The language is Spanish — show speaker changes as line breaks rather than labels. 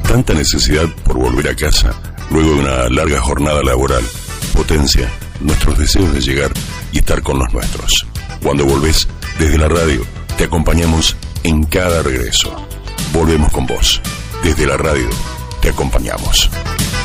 Tanta necesidad por volver a casa luego de una larga jornada laboral potencia nuestros deseos de llegar y estar con los nuestros. Cuando volvés, desde la radio te acompañamos en cada regreso. Volvemos con vos. Desde la radio te acompañamos.